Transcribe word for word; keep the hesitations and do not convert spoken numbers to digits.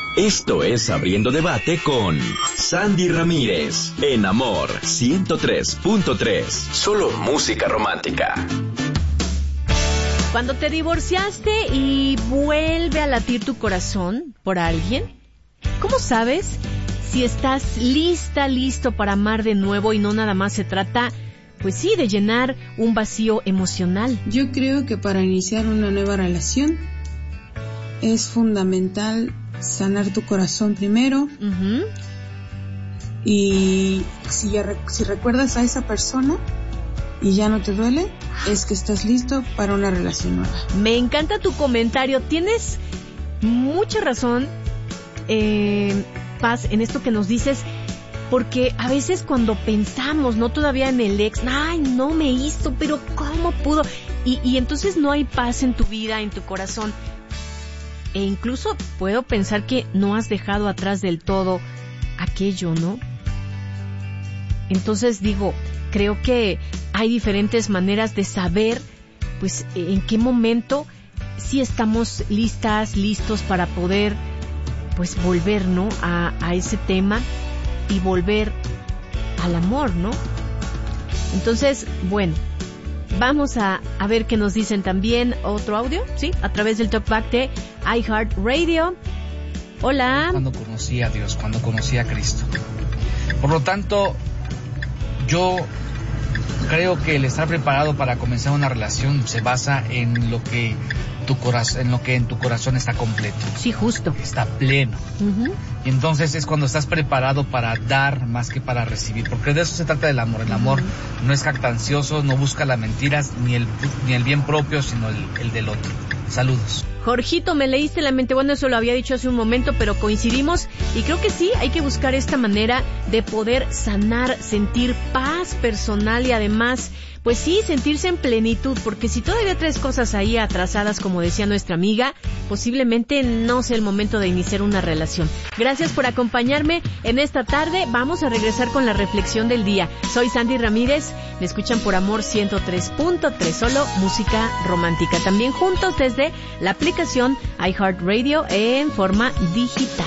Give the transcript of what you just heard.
Esto es Abriendo Debate con Sandy Ramírez, en Amor ciento tres punto tres. Solo música romántica. Cuando te divorciaste y vuelve a latir tu corazón por alguien, ¿cómo sabes si estás lista, listo para amar de nuevo y no nada más se trata, pues sí, de llenar un vacío emocional? Yo creo que para iniciar una nueva relación es fundamental sanar tu corazón primero. Uh-huh. Y si, ya, si recuerdas a esa persona y ya no te duele, es que estás listo para una relación nueva. Me encanta tu comentario. Tienes mucha razón, eh, Paz, en esto que nos dices, porque a veces cuando pensamos, no todavía en el ex, ay, no me hizo, pero ¿cómo pudo? Y, y entonces no hay paz en tu vida, en tu corazón. E incluso puedo pensar que no has dejado atrás del todo aquello, ¿no? Entonces digo, creo que hay diferentes maneras de saber, pues, en qué momento sí estamos listas, listos para poder, pues, volver, ¿no? A, a ese tema y volver al amor, ¿no? Entonces, bueno, vamos a, a ver qué nos dicen también. Otro audio, ¿sí? A través del Talkback de iHeartRadio. Hola. Cuando conocí a Dios, cuando conocí a Cristo. Por lo tanto, yo creo que el estar preparado para comenzar una relación se basa en lo que tu corazón, en lo que en tu corazón está completo. Sí, justo. Está pleno. Uh-huh. Y entonces es cuando estás preparado para dar más que para recibir, porque de eso se trata el amor. El amor uh-huh. no es jactancioso, no busca las mentiras ni el ni el bien propio, sino el, el del otro. Saludos. Jorgito, me leíste la mente. Bueno, eso lo había dicho hace un momento, pero coincidimos y creo que sí, hay que buscar esta manera de poder sanar, sentir paz personal y además, pues sí, sentirse en plenitud, porque si todavía traes cosas ahí atrasadas, como decía nuestra amiga, posiblemente no sea el momento de iniciar una relación. Gracias por acompañarme en esta tarde. Vamos a regresar con la reflexión del día. Soy Sandy Ramírez, me escuchan por Amor ciento tres punto tres, solo música romántica. También juntos desde la aplicación iHeartRadio en forma digital.